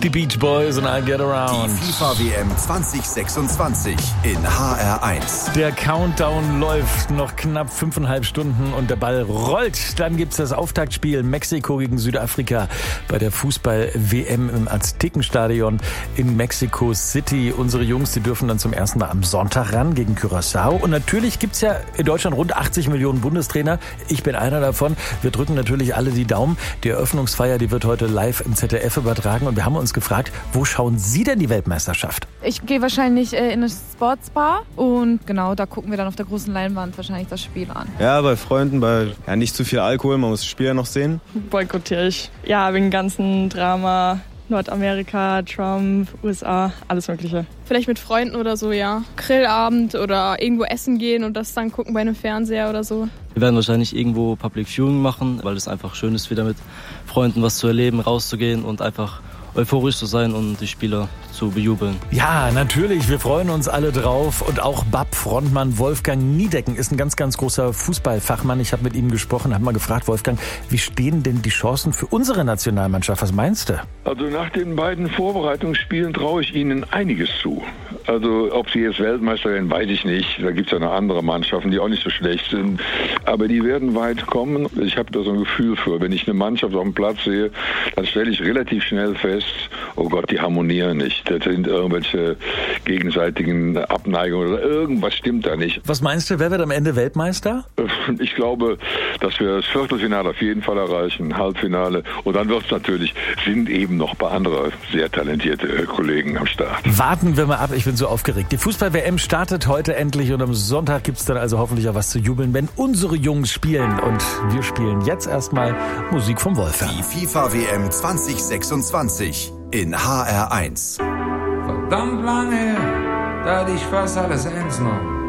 Die Beach Boys und I Get Around. Die FIFA-WM 2026 in HR1. Der Countdown läuft, noch knapp 5,5 Stunden und der Ball rollt. Dann gibt's das Auftaktspiel Mexiko gegen Südafrika bei der Fußball-WM im Aztekenstadion in Mexico City. Unsere Jungs, die dürfen dann zum ersten Mal am Sonntag ran gegen Curaçao. Und natürlich gibt's ja in Deutschland rund 80 Millionen Bundestrainer. Ich bin einer davon. Wir drücken natürlich alle die Daumen. Die Eröffnungsfeier, die wird heute live im ZDF übertragen. Und wir haben uns gefragt, wo schauen Sie denn die Weltmeisterschaft? Ich gehe wahrscheinlich in eine Sportsbar und genau, da gucken wir dann auf der großen Leinwand wahrscheinlich das Spiel an. Ja, bei Freunden, bei nicht zu viel Alkohol, man muss das Spiel ja noch sehen. Boykottiere ich. Ja, wegen ganzen Drama, Nordamerika, Trump, USA, alles Mögliche. Vielleicht mit Freunden oder so, ja. Grillabend oder irgendwo essen gehen und das dann gucken bei einem Fernseher oder so. Wir werden wahrscheinlich irgendwo Public Viewing machen, weil es einfach schön ist, wieder mit Freunden was zu erleben, rauszugehen und einfach euphorisch zu sein und die Spieler zu bejubeln. Ja, natürlich, wir freuen uns alle drauf. Und auch BAP-Frontmann Wolfgang Niedecken ist ein ganz, ganz großer Fußballfachmann. Ich habe mit ihm gesprochen, habe mal gefragt, Wolfgang, wie stehen denn die Chancen für unsere Nationalmannschaft? Was meinst du? Also nach den beiden Vorbereitungsspielen traue ich ihnen einiges zu. Also ob sie jetzt Weltmeister werden, weiß ich nicht. Da gibt es ja noch andere Mannschaften, die auch nicht so schlecht sind. Aber die werden weit kommen. Ich habe da so ein Gefühl für. Wenn ich eine Mannschaft auf dem Platz sehe, dann stelle ich relativ schnell fest, oh Gott, die harmonieren nicht. Das sind irgendwelche gegenseitigen Abneigungen oder irgendwas stimmt da nicht. Was meinst du, wer wird am Ende Weltmeister? Ich glaube, dass wir das Viertelfinale auf jeden Fall erreichen, Halbfinale. Und dann wird es natürlich, sind eben noch ein paar andere sehr talentierte Kollegen am Start. Warten wir mal ab, ich bin so aufgeregt. Die Fußball-WM startet heute endlich und am Sonntag gibt es dann also hoffentlich auch was zu jubeln, wenn unsere Jungs spielen. Und wir spielen jetzt erstmal Musik vom Wolfgang. Die FIFA-WM 2026 in HR1. Verdammt lange her, da hatte ich fast alles ernst genommen.